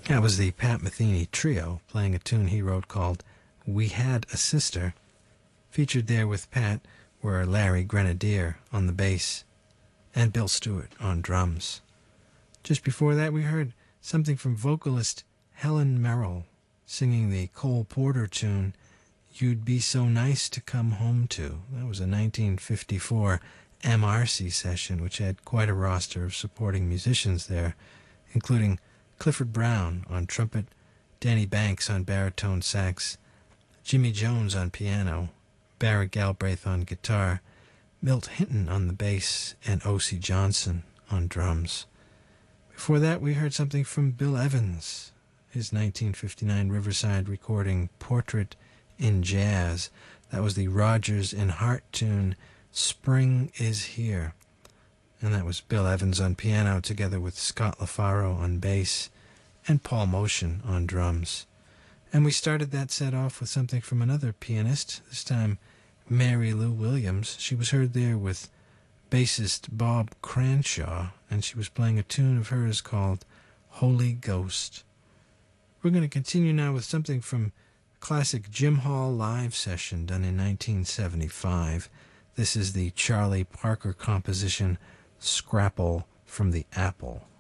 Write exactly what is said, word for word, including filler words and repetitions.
That was the Pat Metheny Trio playing a tune he wrote called We Had a Sister. Featured there with Pat were Larry Grenadier on the bass and Bill Stewart on drums. Just before that, we heard something from vocalist Helen Merrill singing the Cole Porter tune You'd Be So Nice to Come Home To. That was a nineteen fifty-four M R C session, which had quite a roster of supporting musicians there, including Clifford Brown on trumpet, Danny Banks on baritone sax, Jimmy Jones on piano, Barrett Galbraith on guitar, Milt Hinton on the bass, and O C Johnson on drums. Before that, we heard something from Bill Evans, his nineteen fifty-nine Riverside recording Portrait in Jazz. That was the Rodgers and Hart tune Spring is Here. And that was Bill Evans on piano together with Scott LaFaro on bass and Paul Motion on drums. And we started that set off with something from another pianist, this time Mary Lou Williams. She was heard there with bassist Bob Cranshaw, and she was playing a tune of hers called Holy Ghost. We're going to continue now with something from a classic Jim Hall live session done in nineteen seventy-five. This is the Charlie Parker composition Scrapple from the Apple.